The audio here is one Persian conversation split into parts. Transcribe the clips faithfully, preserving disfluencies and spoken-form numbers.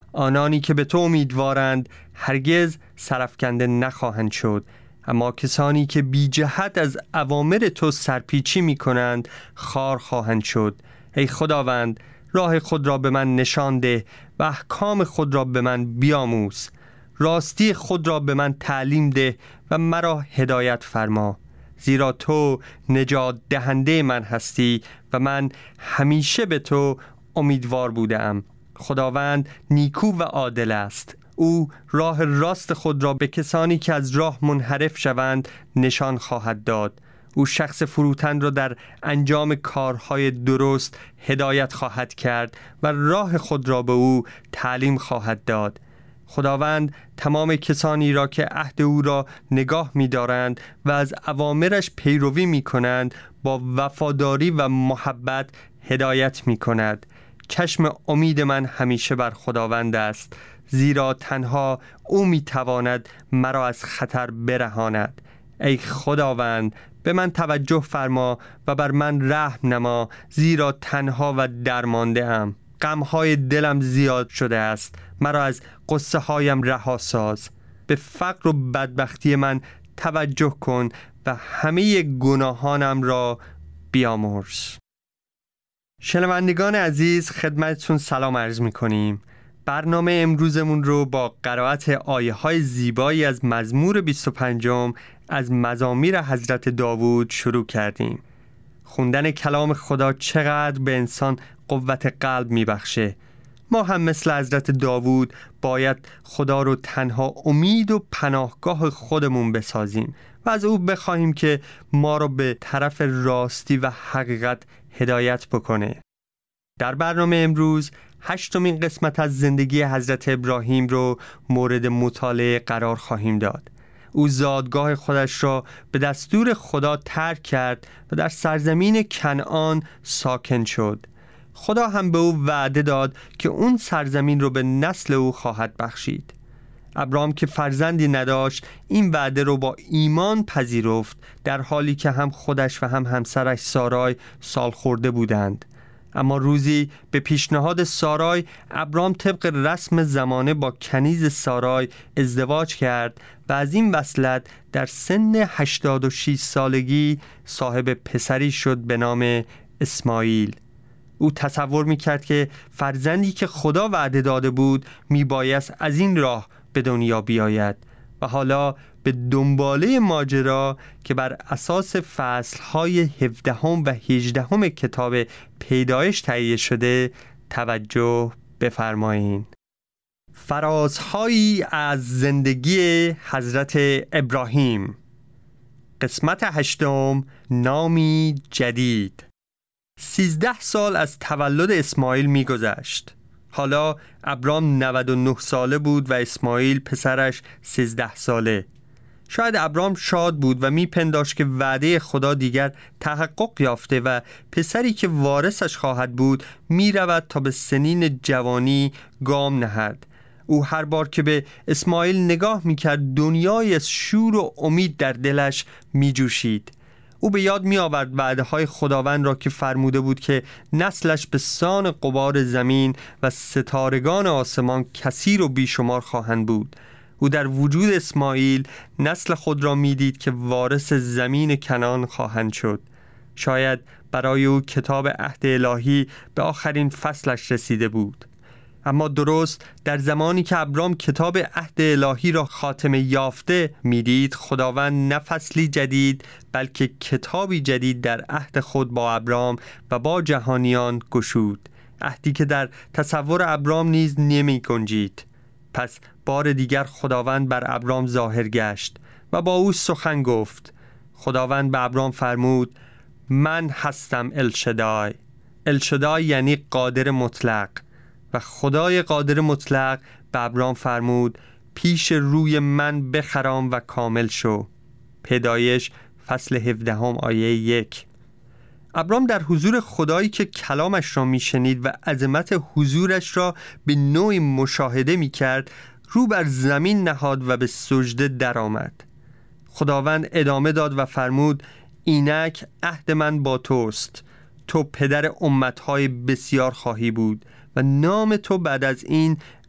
آنانی که به تو امیدوارند هرگز سرفکنده نخواهند شد، اما کسانی که بی جهت از اوامر تو سرپیچی می کنند خار خواهند شد. ای خداوند، راه خود را به من نشان ده و احکام خود را به من بیاموز. راستی خود را به من تعلیم ده و مرا هدایت فرما، زیرا تو نجات دهنده من هستی و من همیشه به تو امیدوار بودم. خداوند نیکو و عادل است. او راه راست خود را به کسانی که از راه منحرف شوند نشان خواهد داد. او شخص فروتن را در انجام کارهای درست هدایت خواهد کرد و راه خود را به او تعلیم خواهد داد. خداوند تمام کسانی را که عهد او را نگاه می دارند و از اوامرش پیروی می کنند با وفاداری و محبت هدایت می کند. چشم امید من همیشه بر خداوند است، زیرا تنها او می تواند مرا از خطر برهاند. ای خداوند، به من توجه فرما و بر من رحم نما، زیرا تنها و درمانده ام. غمهای دلم زیاد شده است، مرا از قصه هایم رها ساز. به فقر و بدبختی من توجه کن و همه گناهانم را بیامرز. شنوندگان عزیز، خدمتتون سلام عرض می کنیم. برنامه امروزمون رو با قرائت آیه های زیبایی از مزمور بیست و پنج از مزامیر حضرت داوود شروع کردیم. خوندن کلام خدا چقدر به انسان قوت قلب می بخشه. ما هم مثل حضرت داوود باید خدا رو تنها امید و پناهگاه خودمون بسازیم و از او بخواهیم که ما رو به طرف راستی و حقیقت هدایت بکنه. در برنامه امروز هشتمین قسمت از زندگی حضرت ابراهیم رو مورد مطالعه قرار خواهیم داد. او زادگاه خودش را به دستور خدا ترک کرد و در سرزمین کنعان ساکن شد. خدا هم به او وعده داد که اون سرزمین رو به نسل او خواهد بخشید. ابرام که فرزندی نداشت این وعده رو با ایمان پذیرفت، در حالی که هم خودش و هم همسرش سارای سال خورده بودند. اما روزی به پیشنهاد سارای، ابرام طبق رسم زمانه با کنیز سارای ازدواج کرد و از این وصلت در سن هشتاد و شش سالگی صاحب پسری شد به نام اسماعیل. او تصور میکرد که فرزندی که خدا وعده داده بود میبایست از این راه به دنیا بیاید و حالا به دنباله ماجرا که بر اساس فصلهای هفدهم و هجدهم کتاب پیدایش تهیه شده توجه بفرمایید. فرازهایی از زندگی حضرت ابراهیم، قسمت هشتم، نامی جدید. سیزده سال از تولد اسماعیل می‌گذشت. حالا ابرام نود و نه ساله بود و اسماعیل پسرش سیزده ساله. شاید ابرام شاد بود و میپنداشت که وعده خدا دیگر تحقق یافته و پسری که وارثش خواهد بود میرود تا به سنین جوانی گام نهد. او هر بار که به اسماعیل نگاه میکرد دنیای از شور و امید در دلش میجوشید. او به یاد می آورد وعده های خداوند را که فرموده بود که نسلش به سان غبار زمین و ستارگان آسمان کثیر و بیشمار خواهند بود. او در وجود اسماعیل نسل خود را می دید که وارث زمین کنعان خواهند شد. شاید برای او کتاب عهد الهی به آخرین فصلش رسیده بود. اما درست در زمانی که ابرام کتاب عهد الهی را خاتمه یافته میدید، خداوند نه فصلی جدید بلکه کتابی جدید در عهد خود با ابرام و با جهانیان گشود. عهدی که در تصور ابرام نیز نمی گنجید. پس بار دیگر خداوند بر ابرام ظاهر گشت و با او سخن گفت. خداوند به ابرام فرمود: من هستم الشدای. الشدای یعنی قادر مطلق. و خدای قادر مطلق به ابرام فرمود: پیش روی من بخرام و کامل شو. پیدایش فصل هفدهم آیه یک. ابرام در حضور خدایی که کلامش را میشنید و عظمت حضورش را به نوعی مشاهده میکرد رو بر زمین نهاد و به سجده درآمد. خداوند ادامه داد و فرمود: اینک عهد من با توست. تو پدر امتهای بسیار خواهی بود و نام تو بعد از این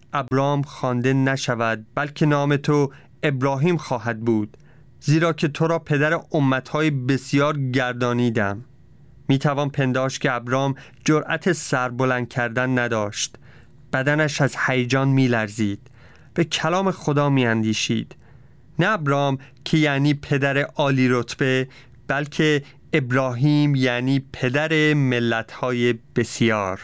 ابرام خوانده نشود، بلکه نام تو ابراهیم خواهد بود، زیرا که تو را پدر امتهای بسیار گردانیدم. می توان پنداشت که ابرام جرأت سربلند کردن نداشت. بدنش از هیجان می لرزید. به کلام خدا می اندیشید. نه ابرام که یعنی پدر عالی رتبه، بلکه ابراهیم یعنی پدر ملت‌های بسیار.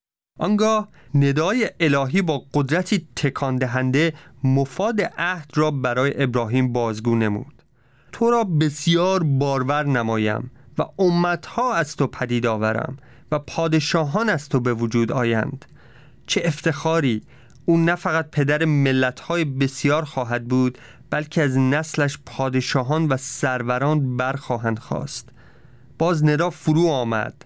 آنگاه ندای الهی با قدرتی تکان دهنده مفاد عهد را برای ابراهیم بازگو نمود. تو را بسیار بارور نمایم و امتها از تو پدید آورم و پادشاهان از تو به وجود آیند. چه افتخاری! او نه فقط پدر ملت‌های بسیار خواهد بود، بلکه از نسلش پادشاهان و سروران برخواهند خاست. باز ندا فرو آمد.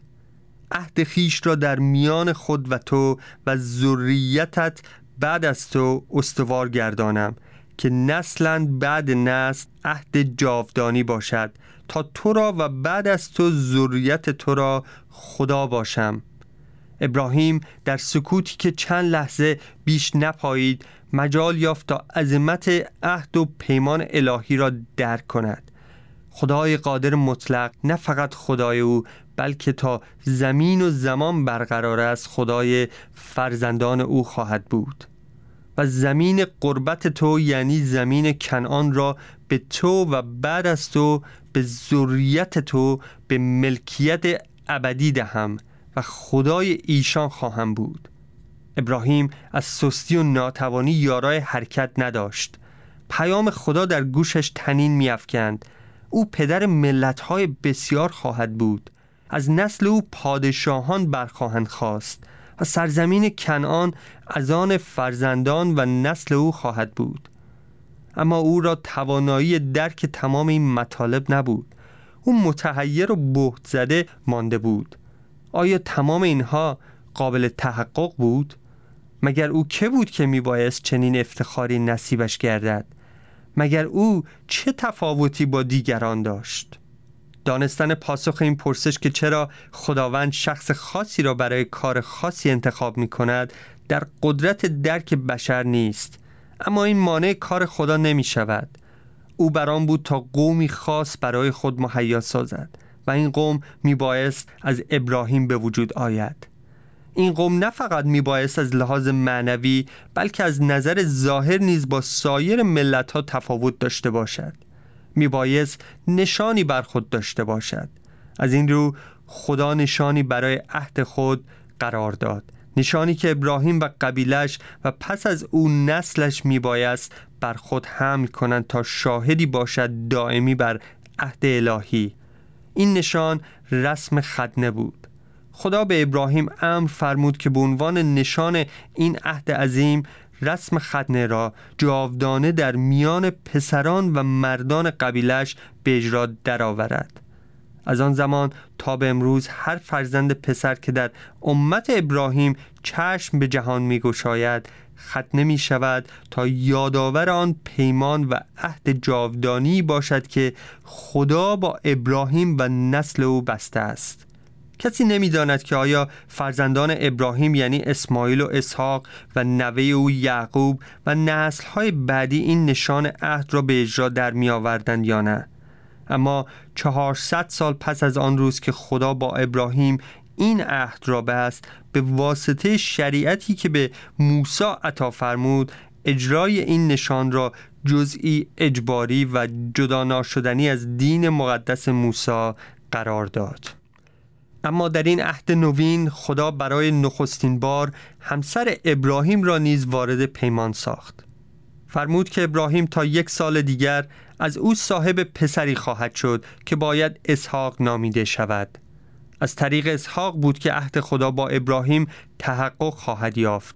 عهد خیش را در میان خود و تو و ذریتت بعد از تو استوار گردانم که نسلاً بعد نسل عهد جاودانی باشد، تا تو را و بعد از تو ذریت تو را خدا باشم. ابراهیم در سکوتی که چند لحظه بیش نپایید مجال یافت تا عظمت عهد و پیمان الهی را درک کند. خدای قادر مطلق نه فقط خدای او، بلکه تا زمین و زمان برقرار است خدای فرزندان او خواهد بود. و زمین قربت تو یعنی زمین کنعان را به تو و بعد از تو به ذریت تو به ملکیت ابدی دهم و خدای ایشان خواهم بود. ابراهیم از سستی و ناتوانی یارای حرکت نداشت. پیام خدا در گوشش طنین می‌افکند. او پدر ملت‌های بسیار خواهد بود. از نسل او پادشاهان برخواهند خاست و سرزمین کنعان از آن فرزندان و نسل او خواهد بود. اما او را توانایی درک تمام این مطالب نبود. او متحیر و بهت زده مانده بود. آیا تمام اینها قابل تحقق بود؟ مگر او که بود که میبایست چنین افتخاری نصیبش گردد؟ مگر او چه تفاوتی با دیگران داشت؟ دانستن پاسخ این پرسش که چرا خداوند شخص خاصی را برای کار خاصی انتخاب می کند در قدرت درک بشر نیست، اما این مانع کار خدا نمی شود. او بران بود تا قومی خاص برای خود مهیا سازد و این قوم می بایست از ابراهیم به وجود آید. این قوم نه فقط می بایست از لحاظ معنوی بلکه از نظر ظاهر نیز با سایر ملت‌ها تفاوت داشته باشد. می بایست نشانی بر خود داشته باشد. از این رو خدا نشانی برای عهد خود قرار داد، نشانی که ابراهیم و قبیلش و پس از او نسلش می بایست بر خود حمل کنند تا شاهدی باشد دائمی بر عهد الهی. این نشان رسم ختنه بود. خدا به ابراهیم امر فرمود که به عنوان نشان این عهد عظیم رسم ختنه را جاودانه در میان پسران و مردان قبیلش به اجرا درآورد. از آن زمان تا به امروز هر فرزند پسر که در امت ابراهیم چشم به جهان می گشاید ختنه می شود تا یادآور آن پیمان و عهد جاودانی باشد که خدا با ابراهیم و نسل او بسته است. کسی نمی‌داند که آیا فرزندان ابراهیم یعنی اسماعیل و اسحاق و نوه او یعقوب و نسل‌های بعدی این نشان عهد را به اجرا در می‌آوردند یا نه. اما چهارصد سال پس از آن روز که خدا با ابراهیم این عهد را بست، به واسطه شریعتی که به موسی عطا فرمود، اجرای این نشان را جزئی اجباری و جدا ناشدنی از دین مقدس موسی قرار داد. اما در این عهد نوین خدا برای نخستین بار همسر ابراهیم را نیز وارد پیمان ساخت. فرمود که ابراهیم تا یک سال دیگر از او صاحب پسری خواهد شد که باید اسحاق نامیده شود. از طریق اسحاق بود که عهد خدا با ابراهیم تحقق خواهد یافت.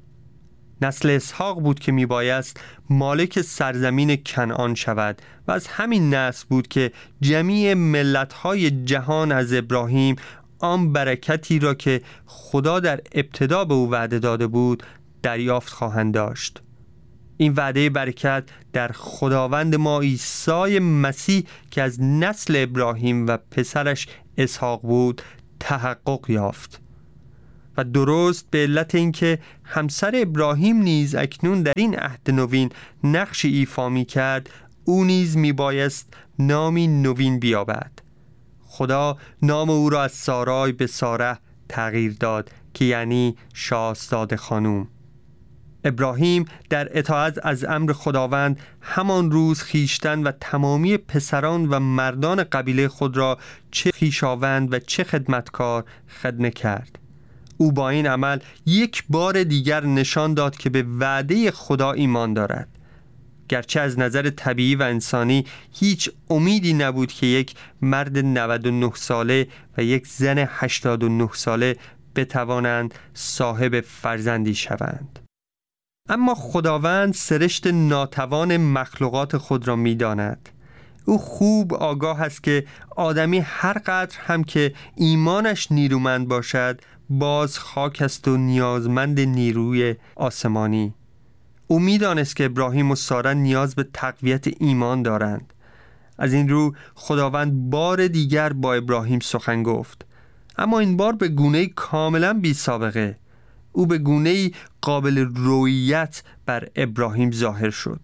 نسل اسحاق بود که میبایست مالک سرزمین کنعان شود و از همین نسل بود که جمیع ملت‌های جهان از ابراهیم آن برکتی را که خدا در ابتدا به او وعده داده بود دریافت خواهند داشت. این وعده برکت در خداوند ما عیسی مسیح که از نسل ابراهیم و پسرش اسحاق بود تحقق یافت. و درست به علت اینکه همسر ابراهیم نیز اکنون در این عهد نوین نقش ایفا می کرد، او نیز می بایست نامی نوین بیابد. خدا نام او را از سارای به ساره تغییر داد که یعنی شاهزاده خانوم. ابراهیم در اطاعت از امر خداوند همان روز خیشتن و تمامی پسران و مردان قبیله خود را چه خویشاوند و چه خدمتکار خدمت کرد. او با این عمل یک بار دیگر نشان داد که به وعده خدا ایمان دارد. گرچه از نظر طبیعی و انسانی هیچ امیدی نبود که یک مرد نود و نه ساله و یک زن هشتاد و نه ساله بتوانند صاحب فرزندی شوند. اما خداوند سرشت ناتوان مخلوقات خود را می داند. او خوب آگاه است که آدمی هر قدر هم که ایمانش نیرومند باشد، باز خاک است و نیازمند نیروی آسمانی. او می دانست که ابراهیم و ساره نیاز به تقویت ایمان دارند. از این رو خداوند بار دیگر با ابراهیم سخن گفت، اما این بار به گونه‌ای کاملا بی سابقه. او به گونه‌ای قابل رویت بر ابراهیم ظاهر شد.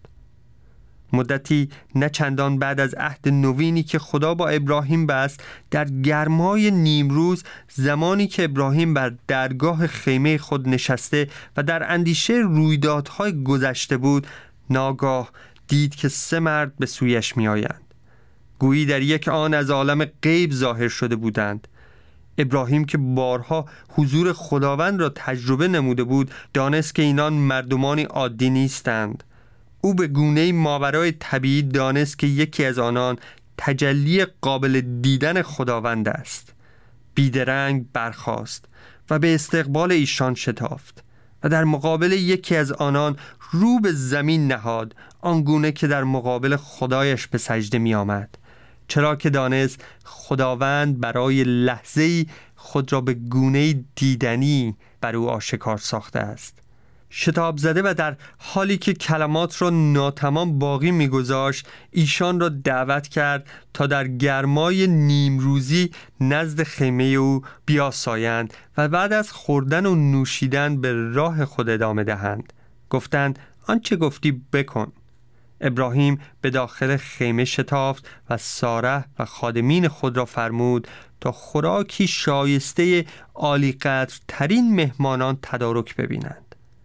مدتی نه چندان بعد از عهد نوینی که خدا با ابراهیم بست، در گرمای نیمروز، زمانی که ابراهیم بر درگاه خیمه خود نشسته و در اندیشه رویدادهای گذشته بود، ناگاه دید که سه مرد به سویش می آیند. گویی در یک آن از عالم غیب ظاهر شده بودند. ابراهیم که بارها حضور خداوند را تجربه نموده بود، دانست که اینان مردمانی عادی نیستند. او به گونه‌ای ماورای طبیعی دانست که یکی از آنان تجلی قابل دیدن خداوند است. بیدرنگ برخاست و به استقبال ایشان شتافت و در مقابل یکی از آنان رو به زمین نهاد، آنگونه که در مقابل خدایش به سجده می آمد، چرا که دانست خداوند برای لحظه‌ای خود را به گونه‌ای دیدنی بر او آشکار ساخته است. شتاب زده و در حالی که کلمات را ناتمام باقی می‌گذاشت، ایشان را دعوت کرد تا در گرمای نیمروزی نزد خیمه او بیاسایند و بعد از خوردن و نوشیدن به راه خود ادامه دهند. گفتند آنچه گفتی بکن. ابراهیم به داخل خیمه شتافت و ساره و خادمین خود را فرمود تا خوراکی شایسته عالی قدر ترین مهمانان تدارک ببینند.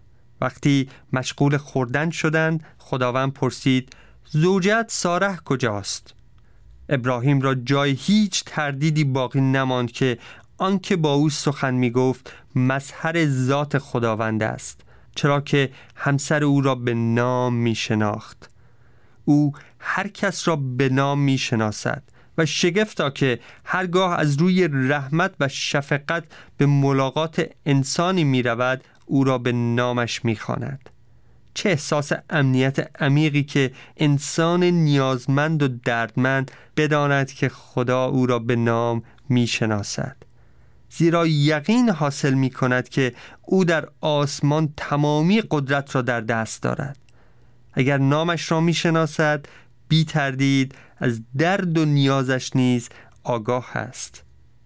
وقتی مشغول خوردن شدند، خداوند پرسید زوجت ساره کجاست؟ ابراهیم را جای هیچ تردیدی باقی نماند که آنکه با او سخن می گفت مظهر ذات خداوند است، چرا که همسر او را به نام می شناخت. او هر کس را به نام می شناسد و شگفتا که هرگاه از روی رحمت و شفقت به ملاقات انسانی می رود، او را به نامش می خواند. چه احساس امنیت عمیقی که انسان نیازمند و دردمند بداند که خدا او را به نام می شناسد، زیرا یقین حاصل می کند که او در آسمان تمامی قدرت را در دست دارد. اگر نامش را می شناسد، بی تردید از درد و نیازش نیز آگاه است.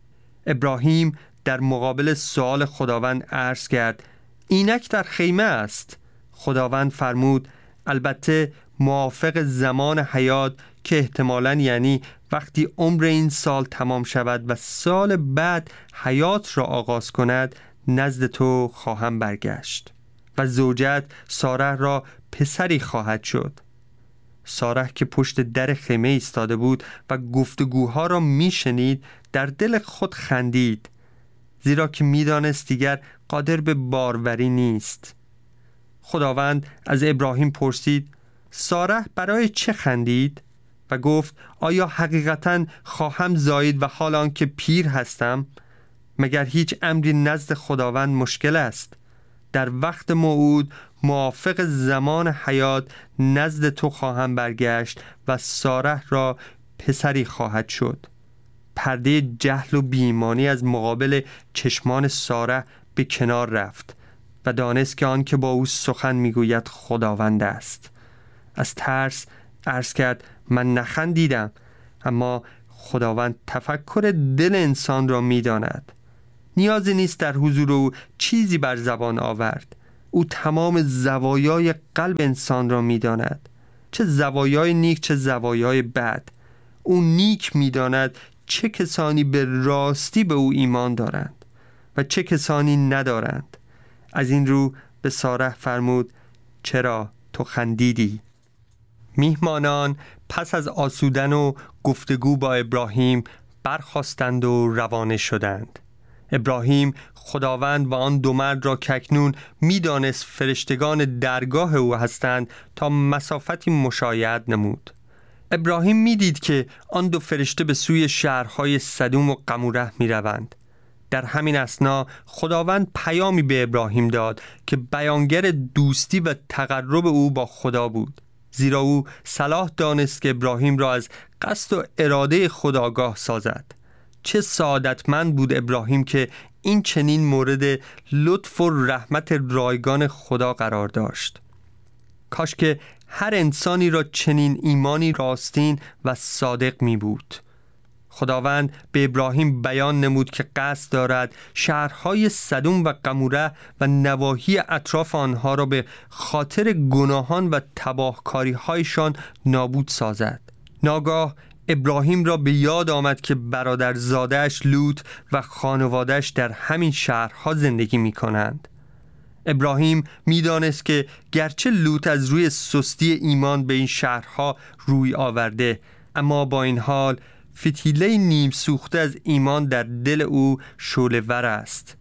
ابراهیم در مقابل سؤال خداوند عرض کرد اینک در خیمه است. خداوند فرمود البته موافق زمان حیات که احتمالاً یعنی وقتی عمر این سال تمام شود و سال بعد حیات را آغاز کند، نزد تو خواهم برگشت و زوجت ساره را پسری خواهد شد. ساره که پشت در خیمه ایستاده بود و گفتگوها را میشنید، در دل خود خندید، زیرا که میدانست دیگر قادر به باروری نیست. خداوند از ابراهیم پرسید ساره برای چه خندید؟ و گفت آیا حقیقتاً خواهم زایید و حال آنکه پیر هستم؟ مگر هیچ امری نزد خداوند مشکل است؟ در وقت موعود موافق زمان حیات نزد تو خواهم برگشت و ساره را پسری خواهد شد. پرده جهل و بی‌ایمانی از مقابل چشمان ساره به کنار رفت و دانست که آن که با او سخن میگوید خداوند است. از ترس عرض کرد من نخندیدم، اما خداوند تفکر دل انسان را میداند. نیازی نیست در حضور او چیزی بر زبان آورد. او تمام زوایای قلب انسان را می‌داند، چه زوایای نیک چه زوایای بد. او نیک می‌داند چه کسانی به راستی به او ایمان دارند و چه کسانی ندارند. از این رو به ساره فرمود: چرا تو خندیدی؟ میهمانان پس از آسودن و گفتگو با ابراهیم برخاستند و روانه شدند. ابراهیم خداوند و آن دو مرد را که اکنون می‌دانست فرشتگان درگاه او هستند تا مسافتی مشایعت نمود. ابراهیم می‌دید که آن دو فرشته به سوی شهرهای سدوم و قموره می‌روند. در همین اثنا خداوند پیامی به ابراهیم داد که بیانگر دوستی و تقرب او با خدا بود، زیرا او صلاح دانست که ابراهیم را از قصد و اراده خدا آگاه سازد. چه سعادتمند بود ابراهیم که این چنین مورد لطف و رحمت رایگان خدا قرار داشت. کاش که هر انسانی را چنین ایمانی راستین و صادق می بود. خداوند به ابراهیم بیان نمود که قصد دارد شهرهای سدوم و قموره و نواحی اطراف آنها را به خاطر گناهان و تباهکاری هایشان نابود سازد. ناگاه ابراهیم را به یاد آمد که برادرزاده‌اش لوط و خانواده‌اش در همین شهرها زندگی می کنند. ابراهیم می دانست که گرچه لوط از روی سستی ایمان به این شهرها روی آورده، اما با این حال فتیله نیم سوخته از ایمان در دل او شعله‌ور است.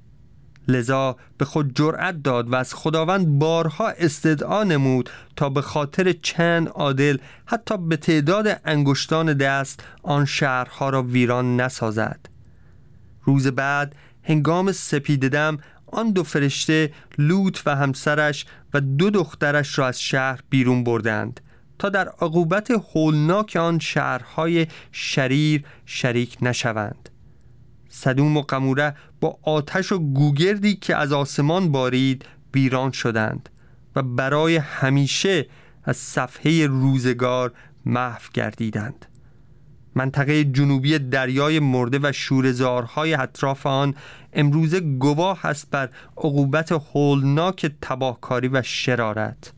لذا به خود جرأت داد و از خداوند بارها استدعا نمود تا به خاطر چند عادل حتی به تعداد انگشتان دست آن شهرها را ویران نسازد. روز بعد هنگام سپیددم آن دو فرشته لوط و همسرش و دو دخترش را از شهر بیرون بردند تا در عقوبت هولناک آن شهرهای شریر شریک نشوند. سدوم و قموره با آتش و گوگردی که از آسمان بارید ویران شدند و برای همیشه از صفحه روزگار محو گردیدند. منطقه جنوبی دریای مرده و شوره‌زارهای اطراف آن امروزه گواه است بر عقوبت هولناک تباهکاری و شرارت.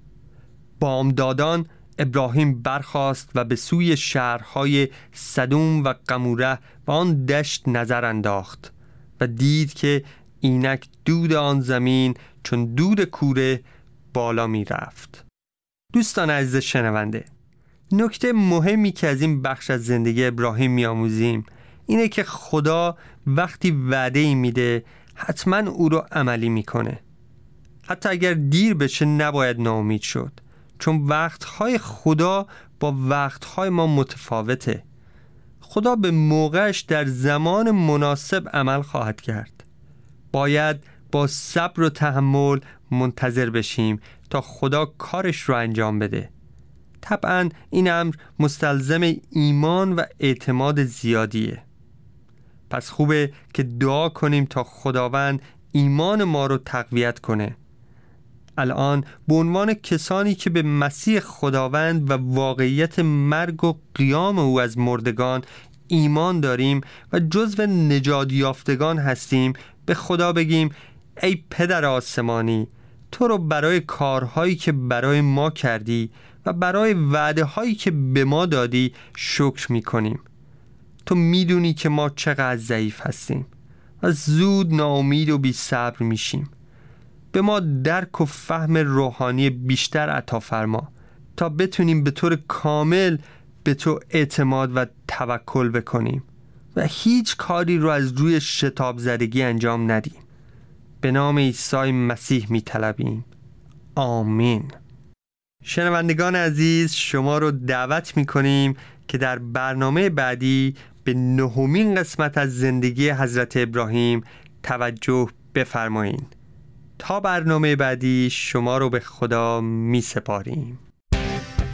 بامدادان ابراهیم برخاست و به سوی شهرهای سدوم و قموره و آن دشت نظر انداخت و دید که اینک دود آن زمین چون دود کوره بالا می رفت. دوستان عزیز شنونده، نکته مهمی که از این بخش از زندگی ابراهیم می آموزیم اینه که خدا وقتی وعده‌ای میده حتما او رو عملی میکنه. حتی اگر دیر بشه نباید ناامید شد، چون وقتهای خدا با وقتهای ما متفاوته. خدا به موقعش در زمان مناسب عمل خواهد کرد. باید با صبر و تحمل منتظر بشیم تا خدا کارش رو انجام بده. طبعا این امر مستلزم ایمان و اعتماد زیادیه. پس خوبه که دعا کنیم تا خداوند ایمان ما رو تقویت کنه. الان به عنوان کسانی که به مسیح خداوند و واقعیت مرگ و قیام او از مردگان ایمان داریم و جزو نجات یافتگان هستیم، به خدا بگیم: ای پدر آسمانی، تو رو برای کارهایی که برای ما کردی و برای وعده هایی که به ما دادی شکر می کنیم. تو میدونی که ما چقدر ضعیف هستیم و زود ناامید و بی صبر میشیم. به ما درک و فهم روحانی بیشتر عطا فرما تا بتونیم به طور کامل به تو اعتماد و توکل بکنیم و هیچ کاری رو از روی شتاب زدگی انجام ندیم. به نام عیسی مسیح میطلبیم. آمین. شنوندگان عزیز، شما رو دعوت میکنیم که در برنامه بعدی به نهمین قسمت از زندگی حضرت ابراهیم توجه بفرمایید. تا برنامه بعدی شما رو به خدا می سپاریم.